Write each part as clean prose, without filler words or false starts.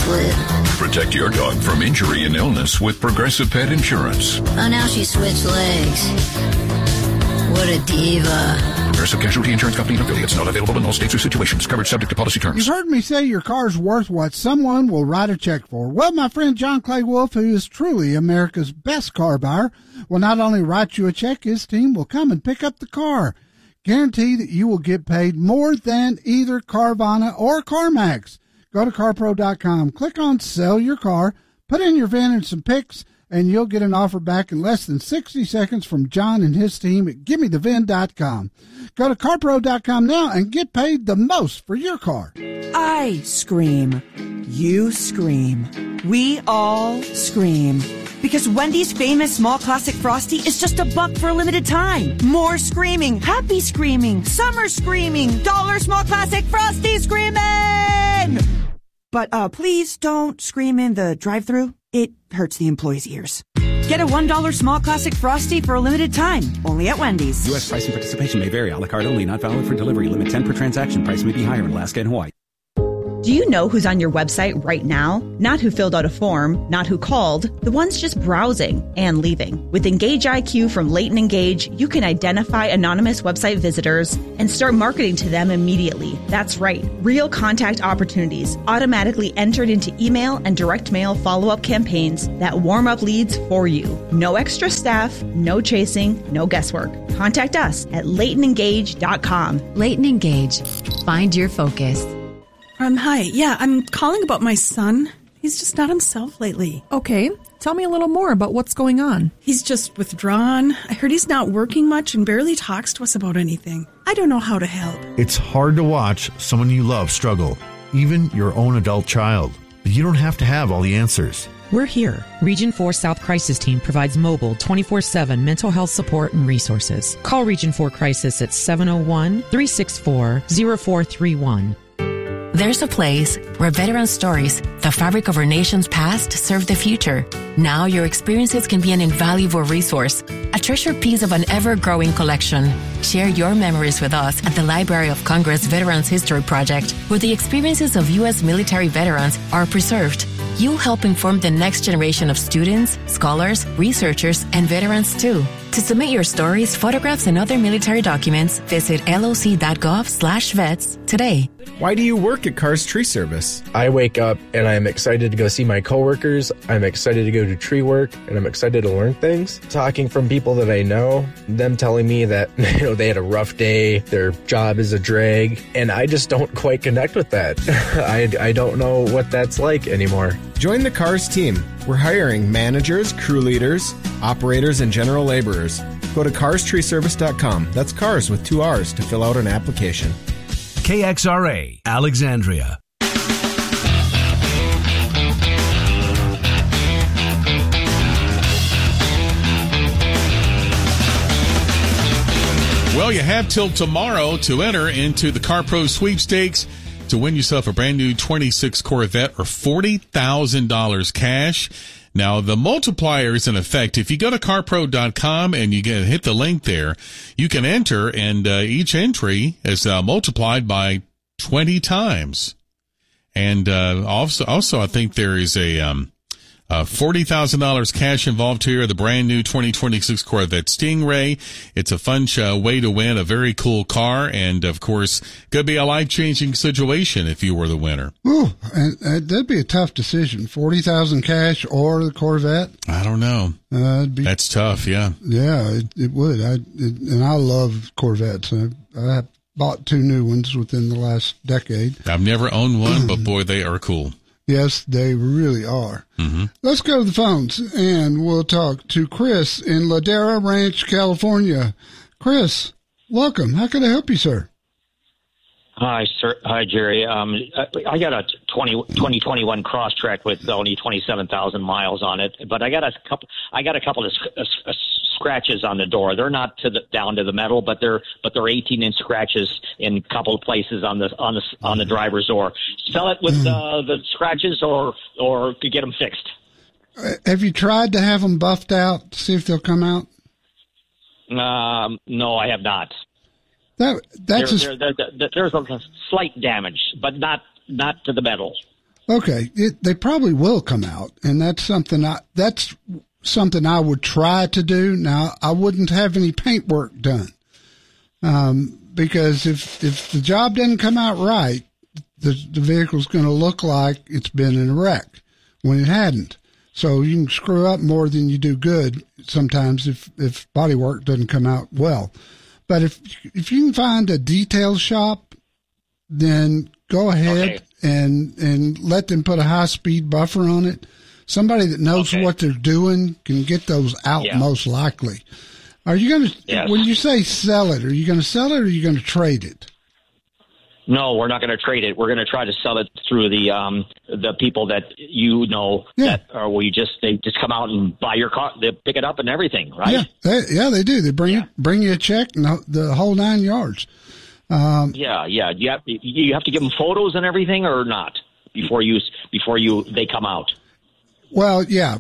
flip. Protect your dog from injury and illness with Progressive Pet Insurance. Oh, now she switched legs. What a diva. Progressive Casualty Insurance Company and affiliates. Not available in all states or situations. Coverage subject to policy terms. You've heard me say your car's worth what someone will write a check for. Well, my friend John Clay Wolf, who is truly America's best car buyer, will not only write you a check, his team will come and pick up the car. Guarantee that you will get paid more than either Carvana or CarMax. Go to CarPro.com, click on Sell Your Car, put in your VIN and some pics, and you'll get an offer back in less than 60 seconds from John and his team at GiveMeTheVIN.com. Go to CarPro.com now and get paid the most for your car. I scream. You scream. We all scream. Because Wendy's famous small classic Frosty is just $1 for a limited time. More screaming, happy screaming, summer screaming, dollar small classic Frosty screaming! But please don't scream in the drive-thru. It hurts the employees' ears. Get a $1 small classic Frosty for a limited time, only at Wendy's. U.S. price and participation may vary. A la carte only, not valid for delivery. Limit 10 per transaction. Price may be higher in Alaska and Hawaii. Do you know who's on your website right now? Not who filled out a form, not who called, the ones just browsing and leaving. With Engage IQ from Leighton Engage, you can identify anonymous website visitors and start marketing to them immediately. That's right, real contact opportunities automatically entered into email and direct mail follow-up campaigns that warm up leads for you. No extra staff, no chasing, no guesswork. Contact us at LeightonEngage.com. Leighton Engage. Find your focus. Hi. Yeah, I'm calling about my son. He's just not himself lately. Okay. Tell me a little more about what's going on. He's just withdrawn. I heard he's not working much and barely talks to us about anything. I don't know how to help. It's hard to watch someone you love struggle, even your own adult child. But you don't have to have all the answers. We're here. Region 4 South Crisis Team provides mobile 24/7 mental health support and resources. Call Region 4 Crisis at 701-364-0431. There's a place where veteran stories, the fabric of our nation's past, serve the future. Now your experiences can be an invaluable resource, a treasured piece of an ever-growing collection. Share your memories with us at the Library of Congress Veterans History Project, where the experiences of U.S. military veterans are preserved. You'll help inform the next generation of students, scholars, researchers, and veterans too. To submit your stories, photographs, and other military documents, visit loc.gov/vets today. Why do you work at Cars Tree Service? I wake up and I'm excited to go see my coworkers. I'm excited to go to tree work, and I'm excited to learn things. Talking from people that I know, them telling me that they had a rough day, their job is a drag, and I just don't quite connect with that. I don't know what that's like anymore. Join the Cars team. We're hiring managers, crew leaders, operators, and general laborers. Go to carstreeservice.com. That's cars with 2 R's to fill out an application. KXRA, Alexandria. Well, you have till tomorrow to enter into the CarPro sweepstakes to win yourself a brand new 26 Corvette or $40,000 cash. Now, the multiplier is in effect. If you go to carpro.com and you hit the link there, you can enter, and each entry is multiplied by 20 times. And also, I think there is a $40,000 cash involved here, the brand new 2026 Corvette Stingray. It's a fun way to win a very cool car, and of course, could be a life-changing situation if you were the winner. Ooh, and that'd be a tough decision. 40,000 cash or the Corvette? I don't know. That's tough, yeah. Yeah, it would. And I love Corvettes. I bought 2 new ones within the last decade. I've never owned one, but boy, they are cool. Yes, they really are. Mm-hmm. Let's go to the phones, and we'll talk to Chris in Ladera Ranch, California. Chris, welcome. How can I help you, sir? Hi, sir. Hi, Jerry. I got a 2021 Crosstrek with only 27,000 miles on it, but I got a couple of scratches on the door. They're not down to the metal, but they're 18-inch scratches in a couple of places on the driver's door. Sell it with the scratches, or to get them fixed. Have you tried to have them buffed out to see if they'll come out? No, I have not. There's a slight damage, but not to the metal. Okay, they probably will come out, and that's something I would try to do. Now, I wouldn't have any paint work done, because if the job doesn't come out right, the vehicle's going to look like it's been in a wreck when it hadn't. So you can screw up more than you do good sometimes if body work doesn't come out well. But if you can find a detail shop, then go ahead and let them put a high-speed buffer on it. Somebody that knows what they're doing can get those out most likely. Are you going to, when you say sell it, are you going to sell it or are you going to trade it? No, we're not going to trade it. We're going to try to sell it through the people that that are they just come out and buy your car, they pick it up and everything, right? Yeah, they do. They bring you a check and the whole 9 yards. You have to give them photos and everything or not before they come out. Well, yeah,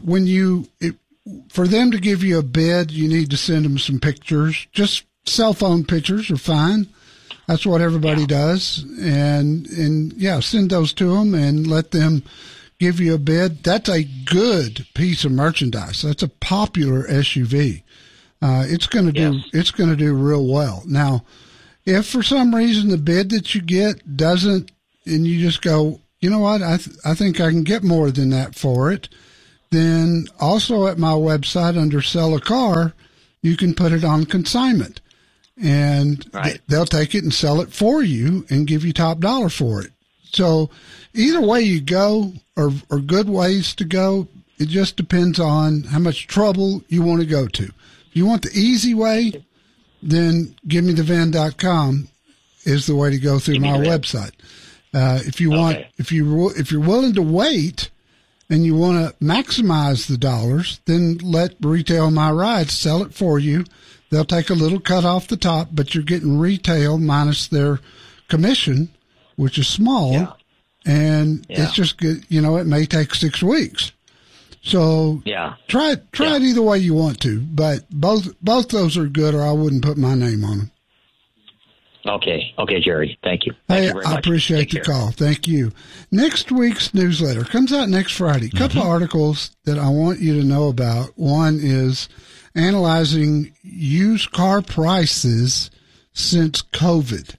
for them to give you a bid, you need to send them some pictures. Just cell phone pictures are fine. That's what everybody does. And send those to them and let them give you a bid. That's a good piece of merchandise. That's a popular SUV. It's going to do real well. Now, if for some reason the bid that you get doesn't, and you just go, you know what, I think I can get more than that for it, then also at my website under Sell a Car, you can put it on consignment. And they'll take it and sell it for you and give you top dollar for it. So either way you go are good ways to go. It just depends on how much trouble you want to go to. If you want the easy way, then GiveMeTheVin.com is the way to go through my website. If you're willing to wait and you want to maximize the dollars, then let Retail My Rides sell it for you. They'll take a little cut off the top, but you're getting retail minus their commission, which is small, and it's just good. It may take 6 weeks. So try it either way you want to, but both those are good, or I wouldn't put my name on them. Okay, Jerry. Thank you. Hey, I appreciate the call. Thank you. Next week's newsletter comes out next Friday. A couple of articles that I want you to know about. One is analyzing used car prices since COVID.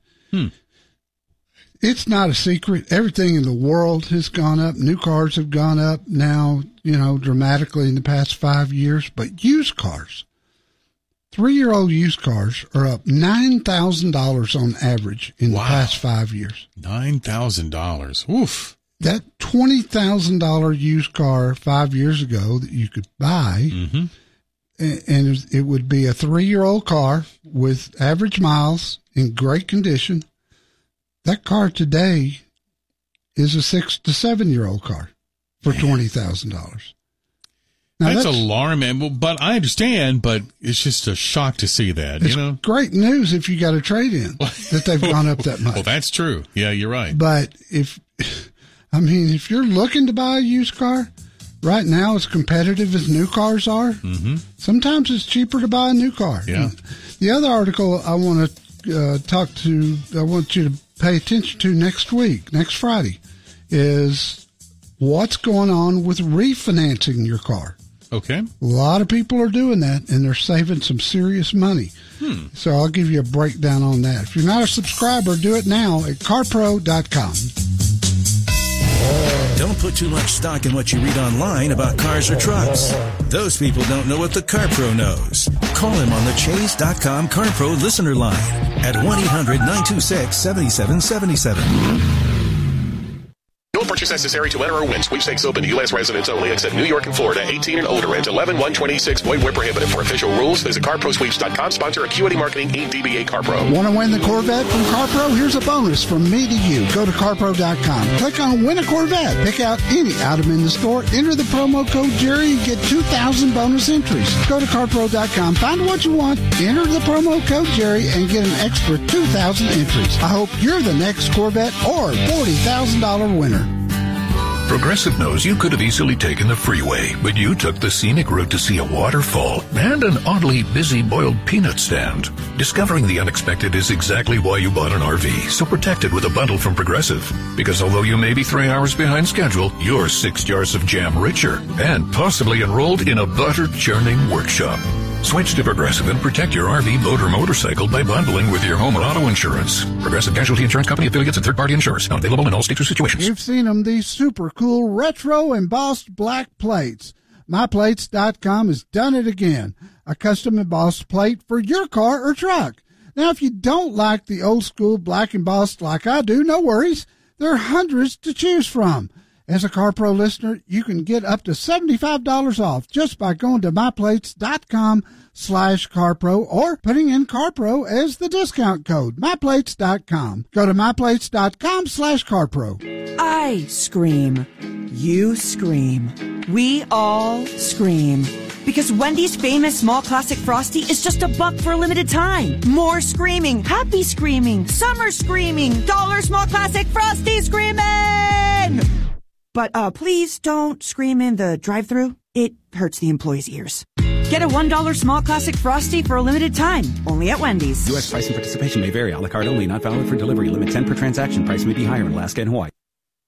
It's not a secret. Everything in the world has gone up. New cars have gone up now, dramatically in the past 5 years. But used cars, 3-year-old used cars are up $9,000 on average in the past 5 years. $9,000. Oof. That $20,000 used car 5 years ago that you could buy, and it would be a 3-year-old car with average miles in great condition. That car today is a 6 to 7-year-old car for $20,000. That's alarming, but I understand, but it's just a shock to see that, It's great news if you got a trade-in that they've gone up that much. Well, that's true. Yeah, you're right. But if you're looking to buy a used car, right now as competitive as new cars are, sometimes it's cheaper to buy a new car. Yeah. The other article I want to I want you to pay attention to next Friday, is what's going on with refinancing your car. Okay. A lot of people are doing that, and they're saving some serious money. So I'll give you a breakdown on that. If you're not a subscriber, do it now at carpro.com. Don't put too much stock in what you read online about cars or trucks. Those people don't know what the CarPro knows. Call him on the Chase.com CarPro listener line at 1-800-926-7777. No purchase necessary to enter or win. Sweepstakes open to U.S. residents only, except New York and Florida. 18 and older. Ends 11/126. Void where prohibited. For official rules, visit CarProSweeps.com. Sponsor Acuity Marketing, Inc. DBA CarPro. Want to win the Corvette from CarPro? Here's a bonus from me to you. Go to CarPro.com. Click on Win a Corvette. Pick out any item in the store. Enter the promo code Jerry and get 2,000 bonus entries. Go to CarPro.com. Find what you want. Enter the promo code Jerry and get an extra 2,000 entries. I hope you're the next Corvette or $40,000 winner. Progressive knows you could have easily taken the freeway, but you took the scenic route to see a waterfall and an oddly busy boiled peanut stand. Discovering the unexpected is exactly why you bought an RV, so protect it with a bundle from Progressive. Because although you may be 3 hours behind schedule, you're 6 jars of jam richer and possibly enrolled in a butter-churning workshop. Switch to Progressive and protect your RV, boat, or motorcycle by bundling with your home and auto insurance. Progressive Casualty Insurance Company affiliates and third-party insurers. Not available in all states or situations. You've seen them, these super cool retro embossed black plates. MyPlates.com has done it again. A custom embossed plate for your car or truck. Now, if you don't like the old school black embossed like I do, no worries. There are hundreds to choose from. As a CarPro listener, you can get up to $75 off just by going to myplates.com/CarPro or putting in CarPro as the discount code. MyPlates.com. Go to myplates.com/CarPro. I scream. You scream. We all scream. Because Wendy's famous small classic Frosty is just $1 for a limited time. More screaming, happy screaming, summer screaming, dollar small classic Frosty screaming! But please don't scream in the drive-thru. It hurts the employees' ears. Get a $1 small classic Frosty for a limited time, only at Wendy's. U.S. price and participation may vary. A la carte only, not valid for delivery. Limit 10 per transaction. Price may be higher in Alaska and Hawaii.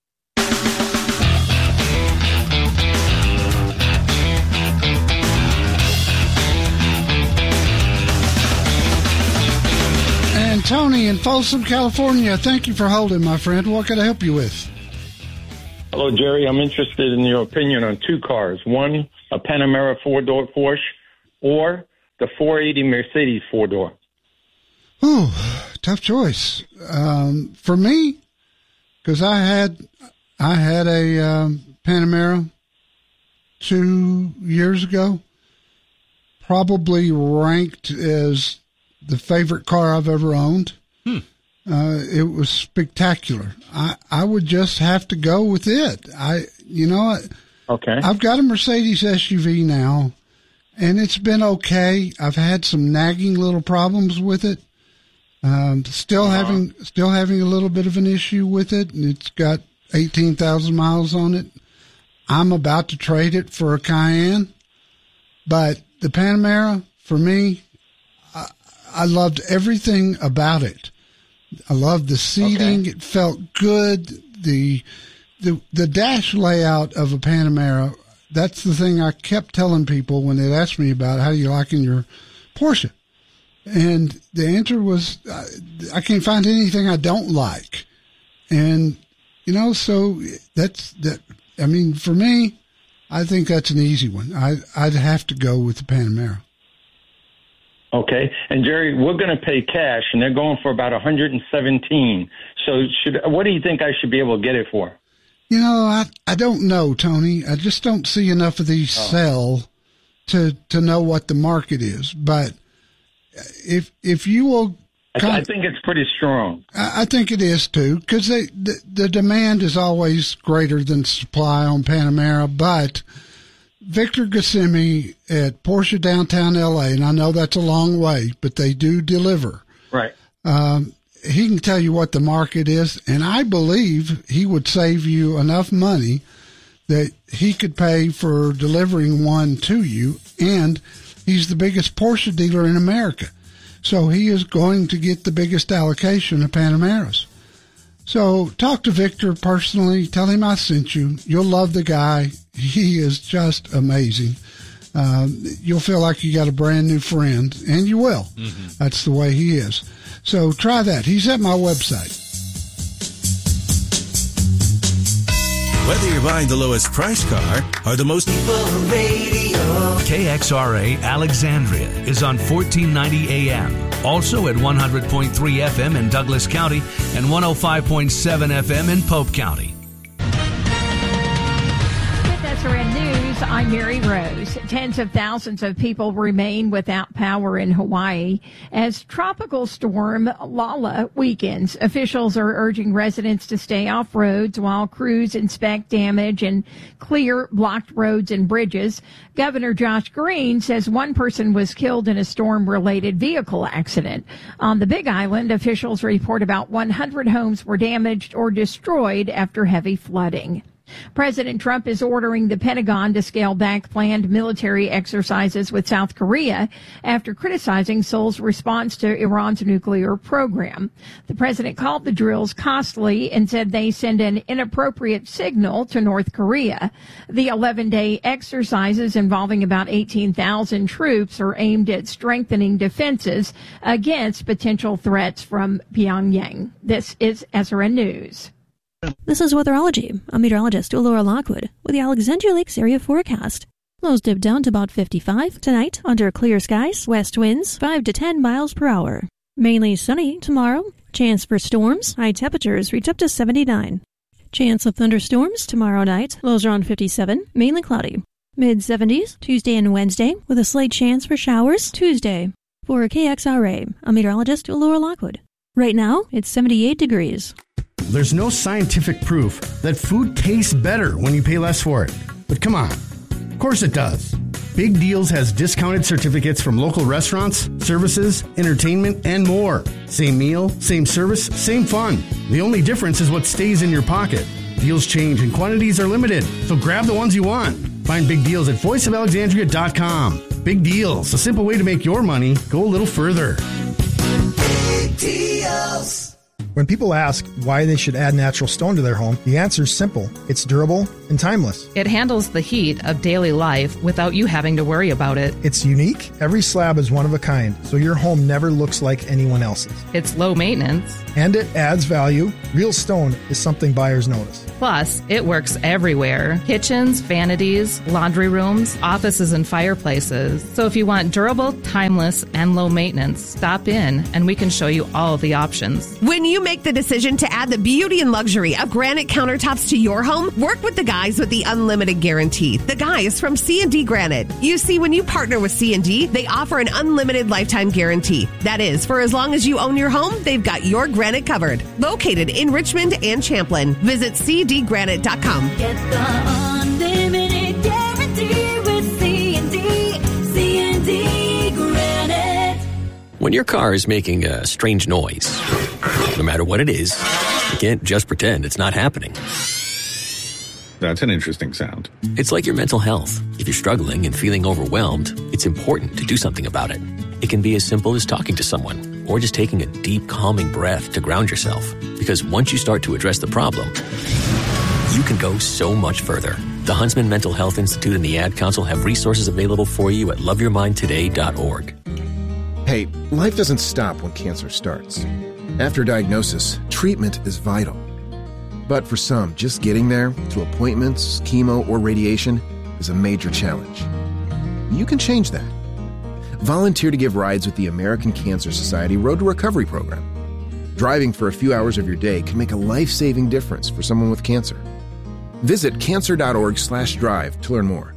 And Tony in Folsom, California, thank you for holding, my friend. What can I help you with? Hello, Jerry. I'm interested in your opinion on two cars. One, a Panamera four-door Porsche, or the 480 Mercedes four-door. Ooh, tough choice. For me, because I had a Panamera 2 years ago, probably ranked as the favorite car I've ever owned. It was spectacular. I would just have to go with it. Okay. I've got a Mercedes SUV now, and it's been okay. I've had some nagging little problems with it. Still having a little bit of an issue with it, and it's got 18,000 miles on it. I'm about to trade it for a Cayenne, but the Panamera, for me, I loved everything about it. I loved the seating. Okay. It felt good. The dash layout of a Panamera, that's the thing I kept telling people when they'd ask me about how do you like in your Porsche. And the answer was, I can't find anything I don't like. And, so that's that. I mean, for me, I think that's an easy one. I'd have to go with the Panamera. Okay. And Jerry, we're going to pay cash, and they're going for about $117. So what do you think I should be able to get it for? I don't know, Tony. I just don't see enough of these sell to know what the market is. But if you will, I think it's pretty strong. I think it is too, because the demand is always greater than supply on Panamera. But Victor Gassimi at Porsche Downtown LA, and I know that's a long way, but they do deliver. Right. He can tell you what the market is, and I believe he would save you enough money that he could pay for delivering one to you, and he's the biggest Porsche dealer in America. So he is going to get the biggest allocation of Panameras. So talk to Victor personally. Tell him I sent you. You'll love the guy. He is just amazing. You'll feel like you got a brand new friend, and you will. Mm-hmm. That's the way he is. So try that. He's at my website. Whether you're buying the lowest price car or the most radio. KXRA Alexandria is on 1490 AM. Also at 100.3 FM in Douglas County and 105.7 FM in Pope County. With SRN News, I'm Mary Rose. Tens of thousands of people remain without power in Hawaii as tropical storm Lala weakens. Officials are urging residents to stay off roads while crews inspect damage and clear blocked roads and bridges. Governor Josh Green says one person was killed in a storm-related vehicle accident. On the Big Island, officials report about 100 homes were damaged or destroyed after heavy flooding. President Trump is ordering the Pentagon to scale back planned military exercises with South Korea after criticizing Seoul's response to Iran's nuclear program. The president called the drills costly and said they send an inappropriate signal to North Korea. The 11-day exercises involving about 18,000 troops are aimed at strengthening defenses against potential threats from Pyongyang. This is SRN News. This is Weatherology. I'm meteorologist Laura Lockwood with the Alexandria Lakes area forecast. Lows dip down to about 55 tonight under clear skies, west winds 5 to 10 miles per hour. Mainly sunny tomorrow. Chance for storms, high temperatures reach up to 79. Chance of thunderstorms tomorrow night, lows around 57, mainly cloudy. Mid-70s Tuesday and Wednesday with a slight chance for showers Tuesday. For KXRA, I'm meteorologist Laura Lockwood. Right now, it's 78 degrees. There's no scientific proof that food tastes better when you pay less for it. But come on. Of course it does. Big Deals has discounted certificates from local restaurants, services, entertainment, and more. Same meal, same service, same fun. The only difference is what stays in your pocket. Deals change and quantities are limited, so grab the ones you want. Find Big Deals at voiceofalexandria.com. Big Deals, a simple way to make your money go a little further. Big Deals. When people ask why they should add natural stone to their home, the answer is simple. It's durable and timeless. It handles the heat of daily life without you having to worry about it. It's unique. Every slab is one of a kind, so your home never looks like anyone else's. It's low maintenance. And it adds value. Real stone is something buyers notice. Plus, it works everywhere. Kitchens, vanities, laundry rooms, offices, and fireplaces. So if you want durable, timeless, and low maintenance, stop in and we can show you all the options. When you make the decision to add the beauty and luxury of granite countertops to your home, work with the guys with the unlimited guarantee. The guys from C&D Granite. You see, when you partner with C&D, they offer an unlimited lifetime guarantee. That is, for as long as you own your home, they've got your granite covered. Located in Richmond and Champlin. Visit cdgranite.com. Get the unlimited guarantee with C&D. C&D Granite. When your car is making a strange noise, no matter what it is, you can't just pretend it's not happening. That's an interesting sound. It's like your mental health. If you're struggling and feeling overwhelmed, it's important to do something about it. It can be as simple as talking to someone or just taking a deep, calming breath to ground yourself. Because once you start to address the problem, you can go so much further. The Huntsman Mental Health Institute and the Ad Council have resources available for you at loveyourmindtoday.org. Hey, life doesn't stop when cancer starts. After diagnosis, treatment is vital. But for some, just getting there, to appointments, chemo, or radiation, is a major challenge. You can change that. Volunteer to give rides with the American Cancer Society Road to Recovery program. Driving for a few hours of your day can make a life-saving difference for someone with cancer. Visit cancer.org/drive to learn more.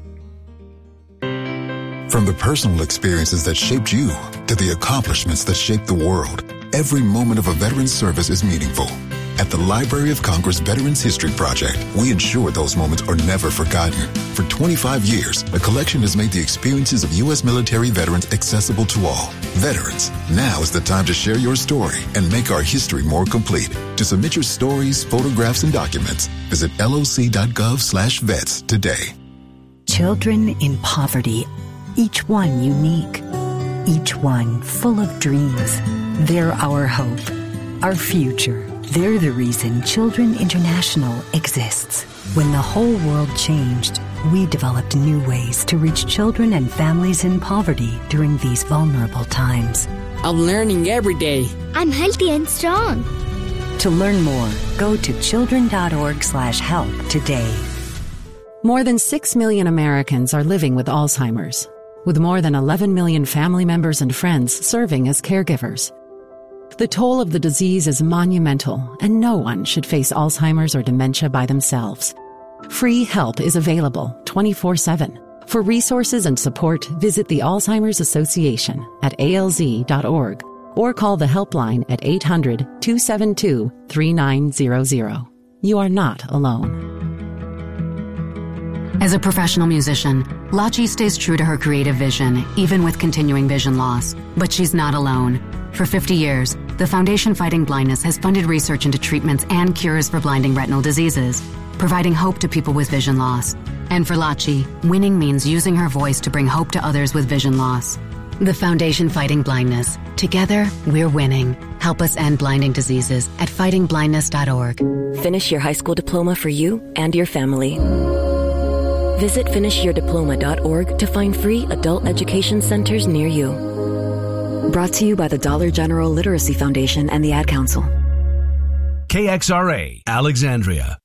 From the personal experiences that shaped you to the accomplishments that shaped the world, every moment of a veteran's service is meaningful. At the Library of Congress Veterans History Project, we ensure those moments are never forgotten. For 25 years, the collection has made the experiences of U.S. military veterans accessible to all. Veterans, now is the time to share your story and make our history more complete. To submit your stories, photographs, and documents, visit loc.gov/vets today. Children in poverty, each one unique, each one full of dreams. They're our hope, our future. They're the reason Children International exists. When the whole world changed, we developed new ways to reach children and families in poverty during these vulnerable times. I'm learning every day. I'm healthy and strong. To learn more, go to children.org/help today. More than 6 million Americans are living with Alzheimer's, with more than 11 million family members and friends serving as caregivers. The toll of the disease is monumental, and no one should face Alzheimer's or dementia by themselves. Free help is available 24/7. For resources and support, visit the Alzheimer's Association at alz.org or call the helpline at 800-272-3900. You are not alone. As a professional musician, Lachi stays true to her creative vision, even with continuing vision loss. But she's not alone. For 50 years, the Foundation Fighting Blindness has funded research into treatments and cures for blinding retinal diseases. providing hope to people with vision loss. And for Lachi, winning means using her voice to bring hope to others with vision loss. The Foundation Fighting Blindness. Together, we're winning. Help us end blinding diseases at fightingblindness.org. Finish your high school diploma for you and your family. Visit finishyourdiploma.org to find free adult education centers near you. Brought to you by the Dollar General Literacy Foundation and the Ad Council. KXRA, Alexandria.